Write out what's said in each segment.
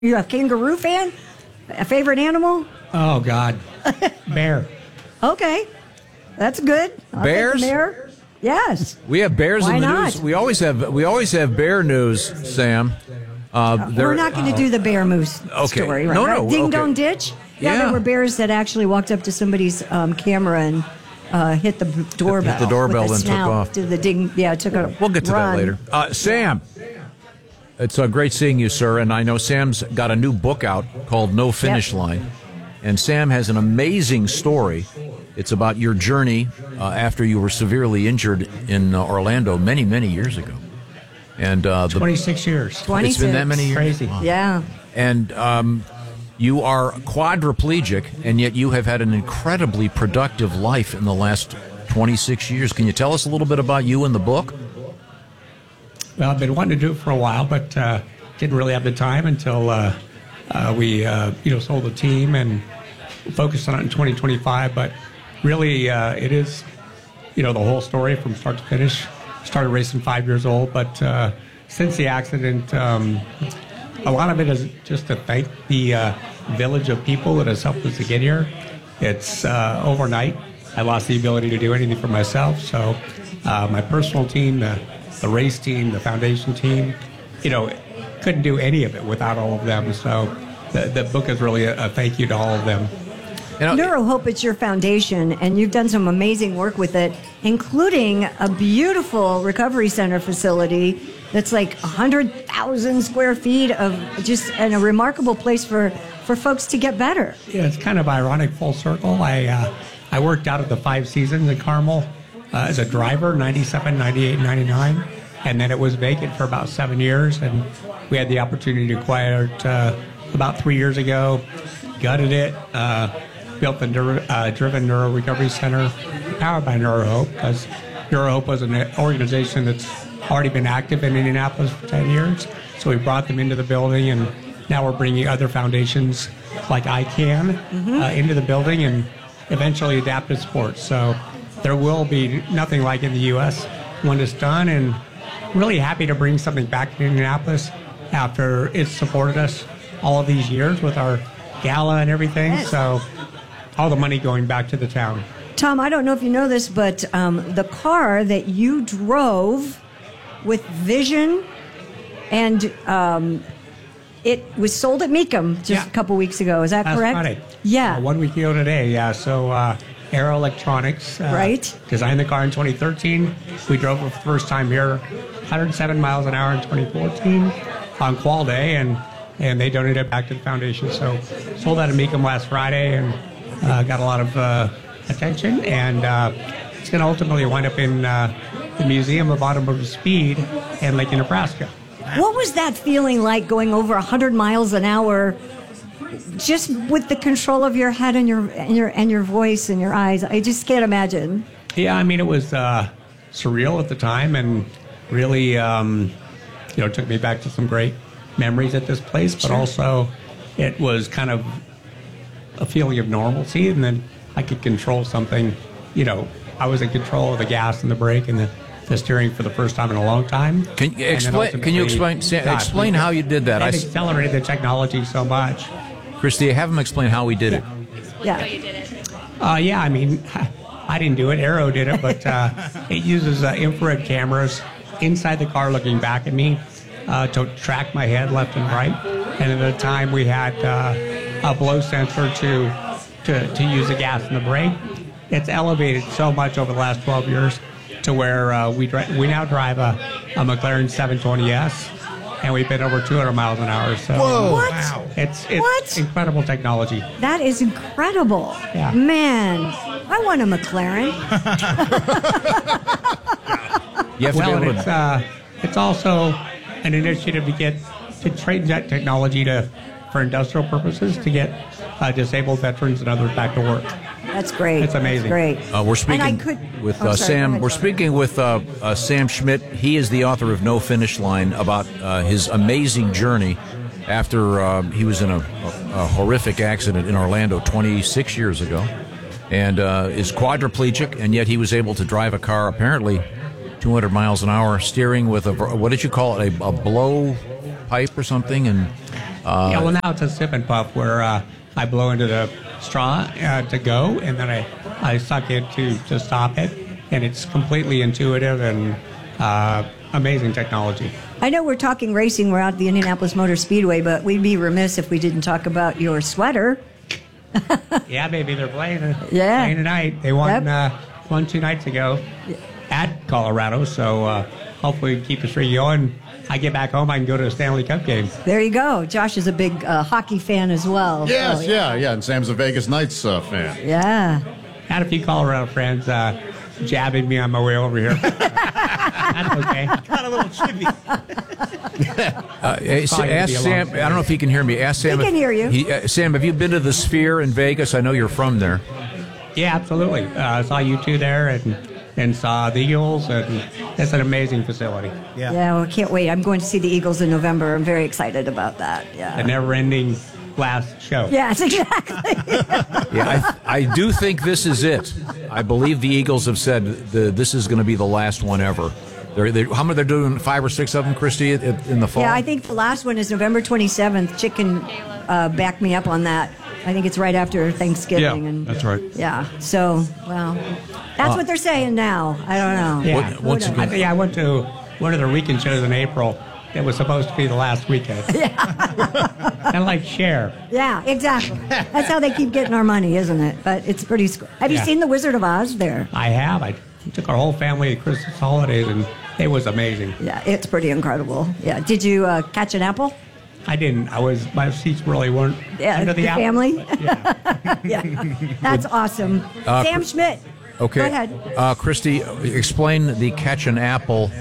You a kangaroo fan? A favorite animal? Oh, God. Bear. Okay. That's good. I'll Bears? take the bear. Yes. We have bears Why in the not? news. We always have bear news, Sam. We're not going to do the bear moose story, right? No, right? no, Ding okay. Dong Ditch? Yeah, there were bears that actually walked up to somebody's camera and hit the doorbell. Hit the doorbell with and the took snout. off. Did the ding? Yeah, took a We'll get to run. that later. Sam, it's great seeing you, sir. And I know Sam's got a new book out called No Finish Line. And Sam has an amazing story. It's about your journey after you were severely injured in Orlando many, many years ago. And 26 years. 26. It's been that many years? Crazy. Wow. Yeah. And you are quadriplegic, and yet you have had an incredibly productive life in the last 26 years. Can you tell us a little bit about you and the book? Well, I've been wanting to do it for a while, but didn't really have the time until we sold the team and focused on it in 2025. But really, it is, the whole story from start to finish. Started racing 5 years old, but since the accident, a lot of it is just to thank the village of people that has helped us to get here. It's overnight. I lost the ability to do anything for myself, so my personal team, the race team, the foundation team, couldn't do any of it without all of them. So the book is really a thank you to all of them. NeuroHope, it's your foundation, and you've done some amazing work with it, including a beautiful recovery center facility that's like 100,000 square feet of and a remarkable place for folks to get better. Yeah, it's kind of ironic, full circle. I worked out at the Five Seasons in Carmel as a driver, 97, 98, 99, and then it was vacant for about 7 years, and we had the opportunity to acquire it about 3 years ago, gutted it, built the Driven Neuro Recovery Center, powered by NeuroHope, because NeuroHope was an organization that's already been active in Indianapolis for 10 years. So we brought them into the building, and now we're bringing other foundations like ICANN into the building, and eventually Adaptive Sports. So there will be nothing like in the U.S. when it's done, and really happy to bring something back to Indianapolis after it's supported us all of these years with our gala and everything. Yes. So all the money going back to the town. Tom, I don't know if you know this, but the car that you drove with Vision, and it was sold at Mecum just a couple weeks ago. Is that Last correct? Friday. Yeah. 1 week ago today, yeah. So Aero Electronics Right. designed the car in 2013. We drove it for the first time here, 107 miles an hour in 2014 on Qual Day, and they donated it back to the foundation. So sold that at Mecum last Friday, and got a lot of attention, and it's going to ultimately wind up in the Museum of Automotive Speed in Lincoln, Nebraska. What was that feeling like going over 100 miles an hour, just with the control of your head and your voice and your eyes? I just can't imagine. Yeah, I mean, it was surreal at the time, and really, it took me back to some great memories at this place, but also it was kind of a feeling of normalcy, and then I could control something. I was in control of the gas and the brake and the steering for the first time in a long time. Can you explain how you did that? I've accelerated the technology so much. Christy, have him explain how we did it. Yeah. You did it. Yeah, I mean, I didn't do it. Aero did it, but it uses infrared cameras inside the car looking back at me to track my head left and right. And at the time, we had a blow sensor to use the gas and the brake. It's elevated so much over the last 12 years to where we now drive a McLaren 720S, and we've been over 200 miles an hour. So Whoa. What? Wow. It's What? incredible technology. That is incredible. Yeah. Man, I want a McLaren. You have to Well, be and able to. it's also an initiative to trade that technology for industrial purposes to get disabled veterans and others back to work. That's great. It's amazing. That's great. We're speaking And I could- with Oh, sorry, go Sam. ahead, We're Tom. speaking with Sam Schmidt. He is the author of No Finish Line, about his amazing journey after he was in a horrific accident in Orlando 26 years ago, and is quadriplegic, and yet he was able to drive a car apparently 200 miles an hour, steering with what did you call it, a blow pipe or something, and Yeah, well, now it's a sip and puff where I blow into the straw to go, and then I suck it to stop it, and it's completely intuitive and amazing technology. I know we're talking racing. We're out at the Indianapolis Motor Speedway, but we'd be remiss if we didn't talk about your sweater. Yeah, baby, they're playing tonight. They won won 2 nights ago at Colorado, so hopefully we keep the streak going. I get back home, I can go to a Stanley Cup game. There you go. Josh is a big hockey fan as well. Yes, yeah. And Sam's a Vegas Knights fan. Yeah. Had a few Colorado friends jabbing me on my way over here. That's okay. Got a little chippy. Ask Sam. I don't know if he can hear me. Ask Sam. He can hear you. Sam, have you been to the Sphere in Vegas? I know you're from there. Yeah, absolutely. I saw you two there and saw the Eagles, and it's an amazing facility. Yeah. Yeah, well, can't wait. I'm going to see the Eagles in November. I'm very excited about that. Yeah. A never-ending last show. Yes, exactly. Yeah, I do think this is it. I believe the Eagles have said this is going to be the last one ever. How many they're doing? 5 or 6 of them, Christy, in the fall? Yeah, I think the last one is November 27th. Chick can back me up on that. I think it's right after Thanksgiving. Yeah, that's right. Yeah, so, well, that's what they're saying now. I don't know. Yeah. Once again, I went to one of the weekend shows in April. It was supposed to be the last weekend. Yeah. Kind of like Cher. Yeah, exactly. That's how they keep getting our money, isn't it? But it's pretty. Have you seen The Wizard of Oz there? I have. I took our whole family to Christmas holidays, and it was amazing. Yeah, it's pretty incredible. Yeah. Did you catch an apple? I didn't. My seats really weren't under the apple, family. but, yeah. Yeah, that's awesome. Sam Schmidt. okay. Go ahead. Christy, explain the catch an apple.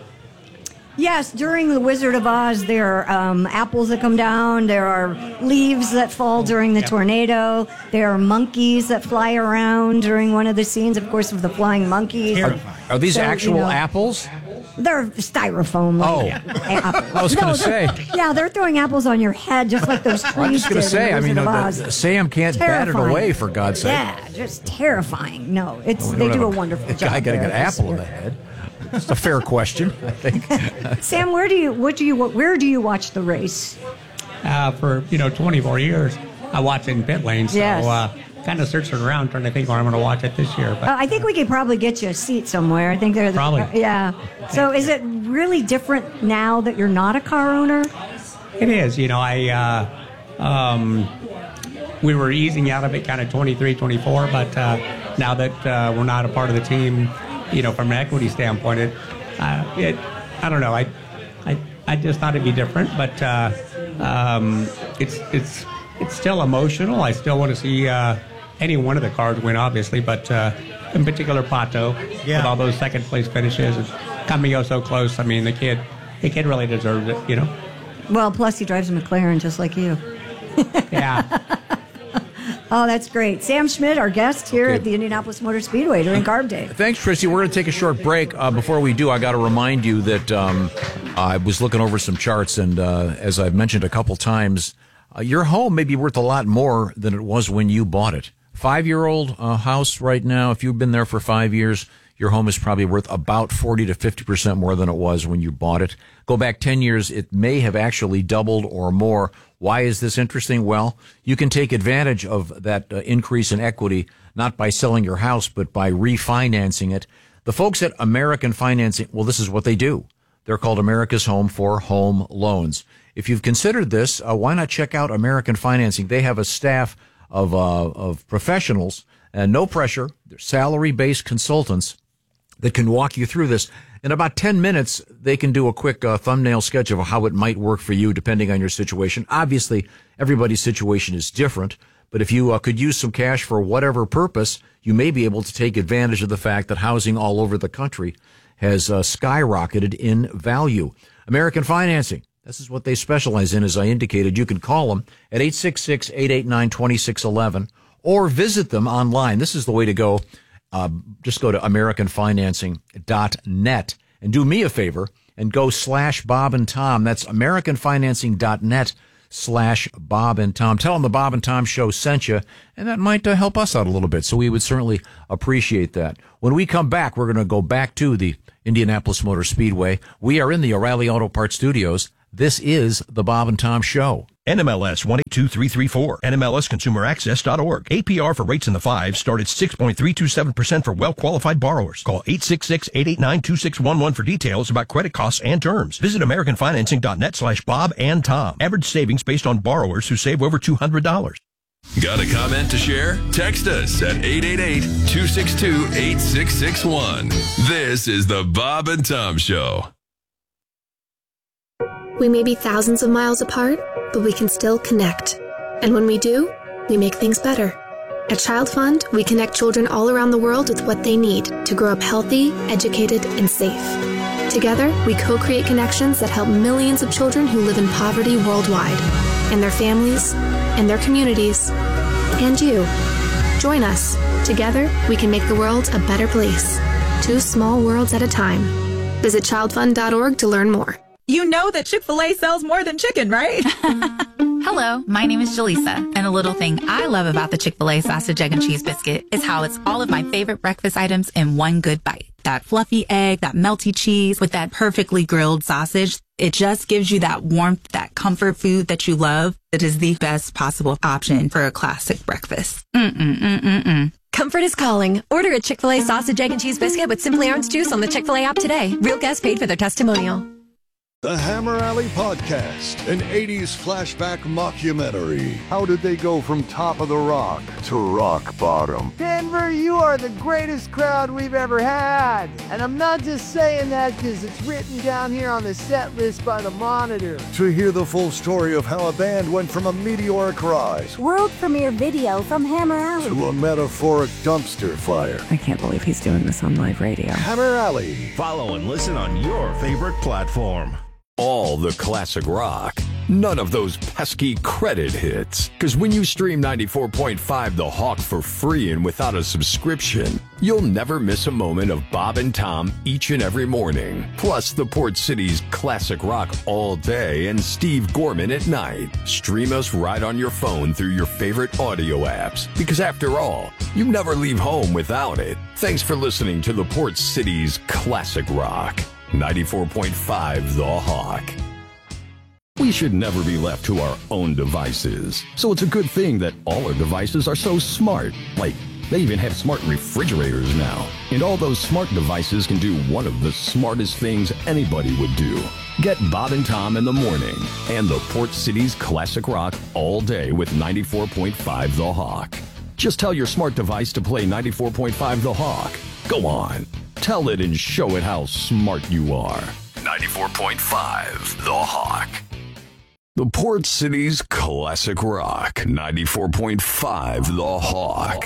Yes, during The Wizard of Oz, there are apples that come down. There are leaves that fall during the tornado. There are monkeys that fly around during one of the scenes, of course, with the flying monkeys. Are these So, actual apples? They're styrofoam. Apples. I was going to say. Yeah, they're throwing apples on your head just like those trees. I was just going to did in say, The Wizard of Oz. Sam can't bat it Terrifying. away, for God's sake. Yeah, just terrifying. No, We they don't do a have wonderful the job. guy got to there. get an apple in the head. It's a fair question, I think. Sam, where do you watch the race? For 24 years, I watched it in pit lane. So Yes. kind of searching around, trying to think where I'm going to watch it this year. But I think we could probably get you a seat somewhere. I think they're Probably. Yeah. So is it really different now that you're not a car owner? it is. We were easing out of it kind of 23, 24, but now that we're not a part of the team, from an equity standpoint, I don't know. I just thought it'd be different, but it's still emotional. I still want to see any one of the cars win, obviously, but in particular Pato with all those second place finishes and Camillo so close. I mean, the kid really deserves it. Well, plus he drives a McLaren just like you. Yeah. Oh, that's great. Sam Schmidt, our guest here at the Indianapolis Motor Speedway during Carb Day. Thanks, Christy. We're going to take a short break. Before we do, I got to remind you that I was looking over some charts, and as I've mentioned a couple times, your home may be worth a lot more than it was when you bought it. 5-year-old house right now, if you've been there for 5 years, your home is probably worth about 40 to 50% more than it was when you bought it. Go back 10 years, it may have actually doubled or more. Why is this interesting? Well, you can take advantage of that increase in equity, not by selling your house, but by refinancing it. The folks at American Financing, well, this is what they do. They're called America's Home for Home Loans. If you've considered this, why not check out American Financing? They have a staff of professionals, and no pressure. They're salary-based consultants that can walk you through this. In about 10 minutes, they can do a quick thumbnail sketch of how it might work for you, depending on your situation. Obviously, everybody's situation is different, but if you could use some cash for whatever purpose, you may be able to take advantage of the fact that housing all over the country has skyrocketed in value. American Financing, this is what they specialize in, as I indicated. You can call them at 866-889-2611 or visit them online. This is the way to go. Just go to AmericanFinancing.net and do me a favor and go /Bob and Tom. That's AmericanFinancing.net/Bob and Tom. Tell them the Bob and Tom Show sent you, and that might help us out a little bit. So we would certainly appreciate that. When we come back, we're going to go back to the Indianapolis Motor Speedway. We are in the O'Reilly Auto Parts Studios. This is the Bob and Tom Show. NMLS 182334, NMLSConsumerAccess.org. APR for rates in the 5s start at 6.327% for well-qualified borrowers. Call 866-889-2611 for details about credit costs and terms. Visit AmericanFinancing.net/Bob and Tom. Average savings based on borrowers who save over $200. Got a comment to share? Text us at 888-262-8661. This is the Bob and Tom Show. We may be thousands of miles apart, but we can still connect. And when we do, we make things better. At Child Fund, we connect children all around the world with what they need to grow up healthy, educated, and safe. Together, we co-create connections that help millions of children who live in poverty worldwide, and their families, and their communities, and you. Join us. Together, we can make the world a better place. 2 small worlds at a time. Visit childfund.org to learn more. You know that Chick-fil-A sells more than chicken, right? Hello, my name is Jaleesa, and a little thing I love about the Chick-fil-A sausage, egg, and cheese biscuit is how it's all of my favorite breakfast items in one good bite. That fluffy egg, that melty cheese with that perfectly grilled sausage. It just gives you that warmth, that comfort food that you love. It is the best possible option for a classic breakfast. Comfort is calling. Order a Chick-fil-A sausage, egg, and cheese biscuit with Simply Orange Juice on the Chick-fil-A app today. Real guests paid for their testimonial. The Hammer Alley Podcast, an 80s flashback mockumentary. How did they go from top of the rock to rock bottom? Denver, you are the greatest crowd we've ever had. And I'm not just saying that because it's written down here on the set list by the Monitor. To hear the full story of how a band went from a meteoric rise, world premiere video from Hammer Alley, to a metaphoric dumpster fire. I can't believe he's doing this on live radio. Hammer Alley. Follow and listen on your favorite platform. All the classic rock. None of those pesky credit hits. Because when you stream 94.5 The Hawk for free and without a subscription, you'll never miss a moment of Bob and Tom each and every morning. Plus the Port City's classic rock all day and Steve Gorman at night. Stream us right on your phone through your favorite audio apps. Because after all, you never leave home without it. Thanks for listening to the Port City's classic rock. 94.5 The Hawk. We should never be left to our own devices. So it's a good thing that all our devices are so smart. Like, they even have smart refrigerators now. And all those smart devices can do one of the smartest things anybody would do. Get Bob and Tom in the morning and the Port City's classic rock all day with 94.5 The Hawk. Just tell your smart device to play 94.5 The Hawk. Go on. Tell it and show it how smart you are. 94.5 The Hawk. The Port City's classic rock. 94.5 The Hawk.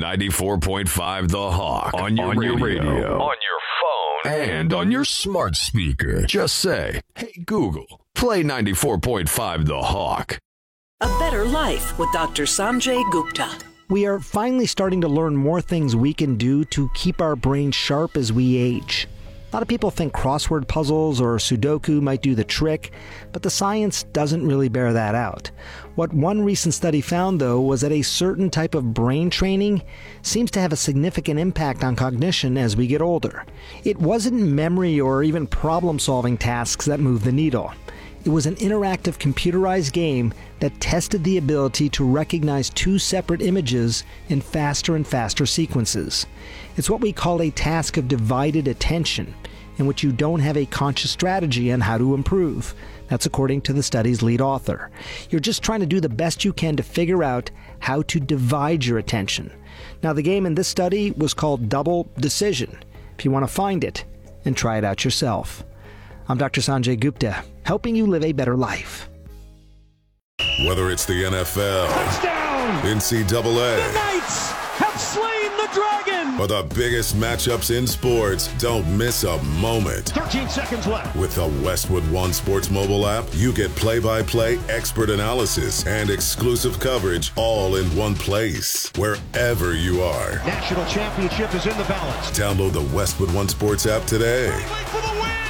94.5 The Hawk. On your radio. On your phone. And on your smart speaker. Just say, hey Google, play 94.5 The Hawk. A Better Life with Dr. Sanjay Gupta. We are finally starting to learn more things we can do to keep our brains sharp as we age. A lot of people think crossword puzzles or Sudoku might do the trick, but the science doesn't really bear that out. What one recent study found, though, was that a certain type of brain training seems to have a significant impact on cognition as we get older. It wasn't memory or even problem-solving tasks that moved the needle. It was an interactive computerized game that tested the ability to recognize 2 separate images in faster and faster sequences. It's what we call a task of divided attention, in which you don't have a conscious strategy on how to improve. That's according to the study's lead author. You're just trying to do the best you can to figure out how to divide your attention. Now, the game in this study was called Double Decision. If you want to find it and try it out yourself. I'm Dr. Sanjay Gupta, helping you live a better life. Whether it's the NFL, touchdown, NCAA, the Knights have slain the dragon, or the biggest matchups in sports, don't miss a moment. 13 seconds left. With the Westwood One Sports mobile app, you get play-by-play expert analysis and exclusive coverage all in one place, wherever you are. National championship is in the balance. Download the Westwood One Sports app today. For the win!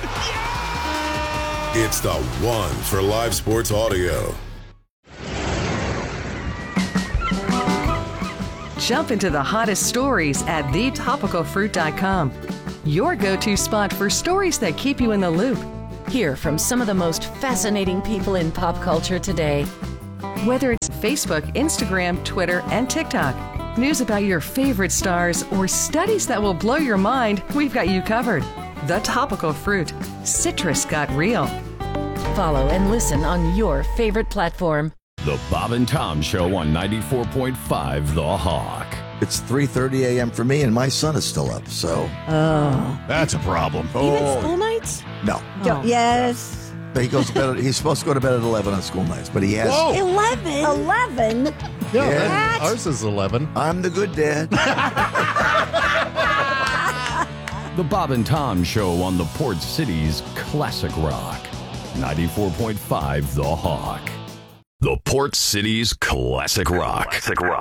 Yeah! It's the one for live sports audio. Jump into the hottest stories at thetopicalfruit.com. Your go-to spot for stories that keep you in the loop. Hear from some of the most fascinating people in pop culture today. Whether it's Facebook, Instagram, Twitter, and TikTok, news about your favorite stars, or studies that will blow your mind, we've got you covered. The Topical Fruit. Citrus got real. Follow and listen on your favorite platform. The Bob and Tom Show on 94.5 The Hawk. It's 3:30 a.m. for me, and my son is still up, so... Oh. That's a problem. Oh. School nights? No. Yes. But he goes to bed. He's supposed to go to bed at 11 on school nights, but he has... Whoa. 11? Yeah, ours is 11. I'm the good dad. The Bob and Tom Show on the Port City's Classic Rock. 94.5 The Hawk. The Port City's Classic Rock.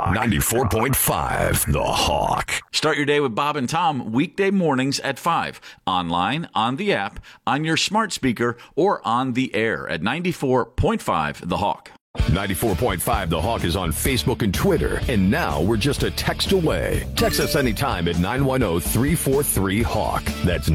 94.5 The Hawk. Start your day with Bob and Tom weekday mornings at 5. Online, on the app, on your smart speaker, or on the air at 94.5 The Hawk. 94.5 The Hawk is on Facebook and Twitter, and now we're just a text away. Text us anytime at 910-343-HAWK. That's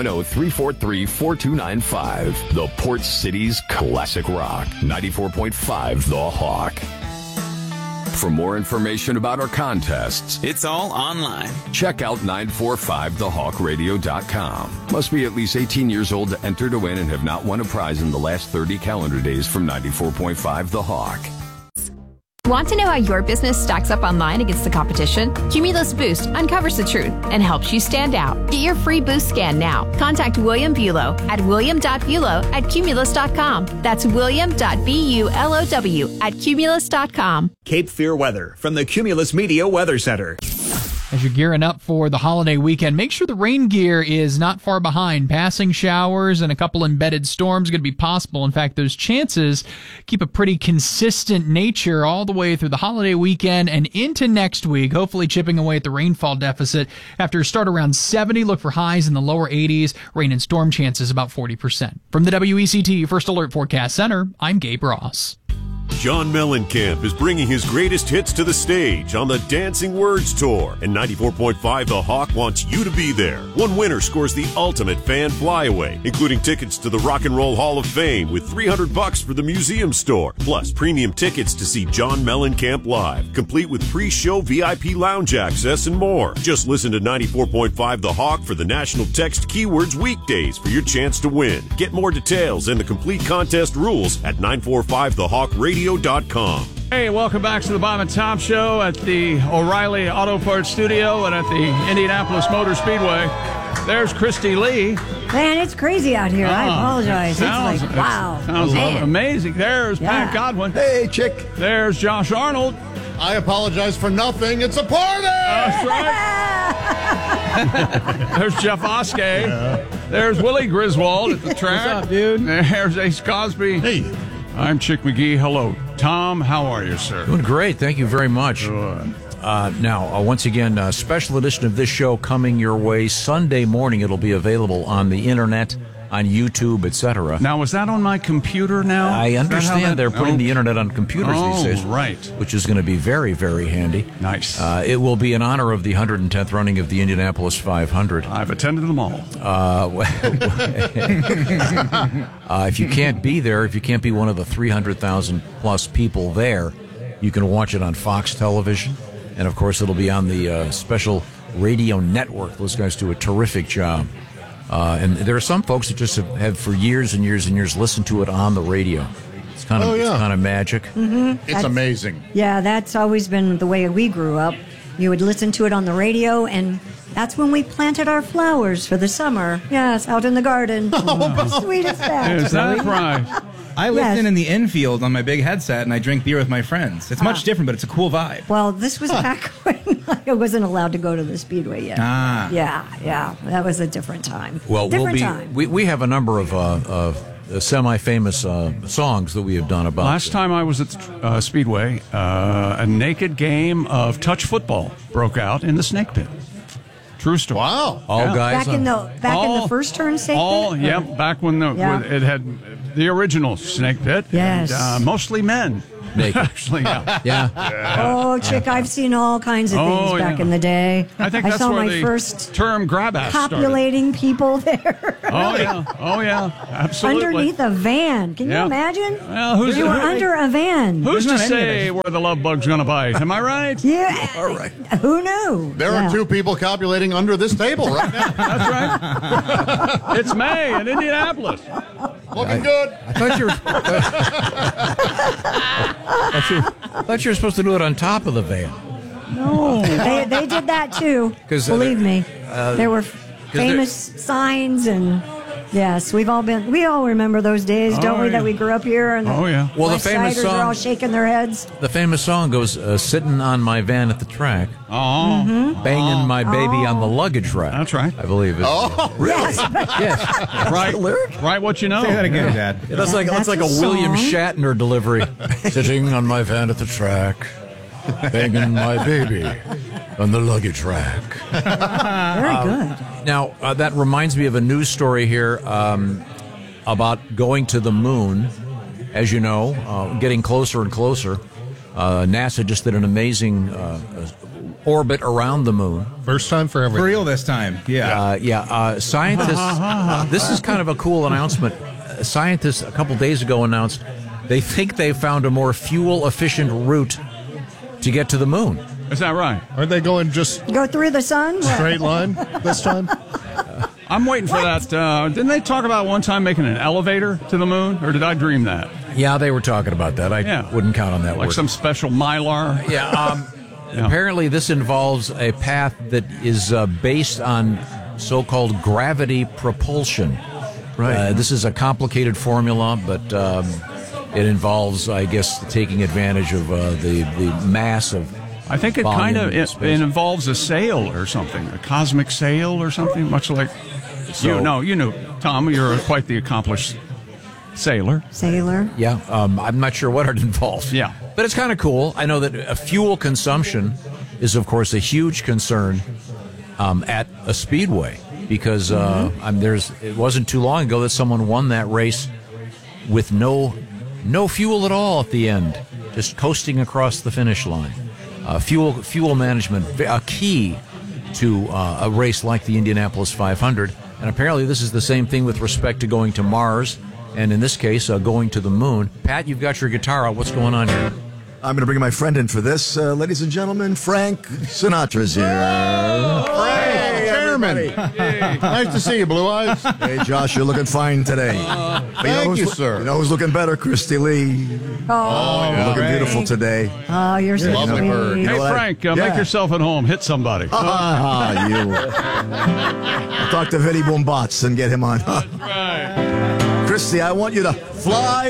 910-343-4295. The Port City's Classic Rock. 94.5 The Hawk. For more information about our contests, it's all online. Check out 945thehawkradio.com. Must be at least 18 years old to enter to win and have not won a prize in the last 30 calendar days from 94.5 The Hawk. Want to know how your business stacks up online against the competition? Cumulus Boost uncovers the truth and helps you stand out. Get your free Boost scan now. Contact William Bulow at william.bulow@cumulus.com. That's william.bulow@cumulus.com. Cape Fear weather from the Cumulus Media Weather Center. As you're gearing up for the holiday weekend, make sure the rain gear is not far behind. Passing showers and a couple embedded storms are going to be possible. In fact, those chances keep a pretty consistent nature all the way through the holiday weekend and into next week, hopefully chipping away at the rainfall deficit. After a start around 70, look for highs in the lower 80s. Rain and storm chances about 40%. From the WECT First Alert Forecast Center, I'm Gabe Ross. John Mellencamp is bringing his greatest hits to the stage on the Dancing Words Tour, and 94.5 The Hawk wants you to be there. One winner scores the ultimate fan flyaway, including tickets to the Rock and Roll Hall of Fame with $300 for the museum store, plus premium tickets to see John Mellencamp live, complete with pre-show VIP lounge access and more. Just listen to 94.5 The Hawk for the national text keywords weekdays for your chance to win. Get more details and the complete contest rules at 945thehawkradio.com. Hey, welcome back to the Bob and Tom Show at the O'Reilly Auto Parts Studio and at the Indianapolis Motor Speedway. There's Christy Lee. Man, it's crazy out here. I apologize. It's like, wow. Sounds amazing. There's Pat Godwin. Hey, chick. There's Josh Arnold. I apologize for nothing. It's a party! That's right. There's Jeff Oskey. Yeah. There's Willie Griswold at the track. What's up, dude? There's Ace Cosby. Hey. I'm Chick McGee. Hello. Tom, how are you, sir? Doing great. Thank you very much. Good. Now, once again, a special edition of this show coming your way Sunday morning. It'll be available on the internet, on YouTube, etc. Now, is that on my computer now? I understand they're putting the internet on computers these days. Right. Which is going to be very, very handy. Nice. It will be in honor of the 110th running of the Indianapolis 500. I've attended them all. If you can't be there, if you can't be one of the 300,000 plus people there, you can watch it on Fox Television. And, of course, it'll be on the special radio network. Those guys do a terrific job. And there are some folks that just have for years and years and years listened to it on the radio. It's kind of, it's kind of magic. Mm-hmm. It's amazing. Yeah, that's always been the way we grew up. You would listen to it on the radio, and that's when we planted our flowers for the summer. Yes, out in the garden. The sweetest that. Is that right? I listen in the infield on my big headset, and I drink beer with my friends. It's much different, but it's a cool vibe. Well, this was back when I wasn't allowed to go to the Speedway yet. Yeah, that was a different time. Well, time. We have a number of semi-famous songs that we have done about. Last time I was at the Speedway, a naked game of touch football broke out in the Snake Pit. True story. Wow! All guys back in the first turn Snake Pit. Yeah, back when it had the original Snake Pit. Yes, and, mostly men. naked. Actually, yeah. Yeah. Oh, chick, I've seen all kinds of things back in the day. I think that's saw where my the first term grab ass started. copulating people there. Oh, yeah. Absolutely. Underneath a van. Can you imagine? Well, you were under a van. Who's to say where the love bug's going to bite? Am I right? Yeah. All right. Who knew? There are two people copulating under this table right now. That's right. It's May in Indianapolis. Looking good. I thought you were supposed to do it on top of the van. No, they did that too. Believe me, there were famous signs and. Yes, we all remember those days, don't we? That we grew up here and Well, the famous West-Siders song are all shaking their heads. The famous song goes, "Sitting on my van at the track, banging my baby on the luggage rack." That's right, I believe it. Oh, really? Yes, right. Right, what you know? Say that again, Dad. Yeah, that's like a William Shatner delivery. Sitting on my van at the track, banging my baby on the luggage rack. Very good. Now, that reminds me of a news story here about going to the moon. As you know, getting closer and closer. NASA just did an amazing orbit around the moon. First time for everything. For real this time. Yeah. Scientists, this is kind of a cool announcement. Scientists a couple days ago announced they think they found a more fuel-efficient route to get to the moon. Is that right? Aren't they going just go through the sun? Straight line this time? I'm waiting for that. Didn't they talk about one time making an elevator to the moon, or did I dream that? Yeah, they were talking about that. I wouldn't count on that like word. some special Mylar. Yeah. Apparently, this involves a path that is based on so-called gravity propulsion. Right. This is a complicated formula, but it involves, I guess, taking advantage of the mass of. I think it kind of it involves a sail or something, a cosmic sail or something, much like. You know, Tom, you're quite the accomplished sailor. Yeah, I'm not sure what it involves. Yeah. But it's kind of cool. I know that fuel consumption is, of course, a huge concern at a speedway because it wasn't too long ago that someone won that race with no fuel at all at the end, just coasting across the finish line. Fuel management, a key to a race like the Indianapolis 500. And apparently this is the same thing with respect to going to Mars, and in this case, going to the moon. Pat, you've got your guitar out. What's going on here? I'm going to bring my friend in for this. Ladies and gentlemen, Frank Sinatra's here. Frank, Chairman. Nice to see you, Blue Eyes. Hey, Josh, you're looking fine today. Thank you, sir. You know who's looking better? Christy Lee. You're looking beautiful today. Oh, you're so Lovely bird. Hey, Frank, make yourself at home. Hit somebody. You. I'll talk to Vinny Boombots and get him on. Right. Christy, I want you to fly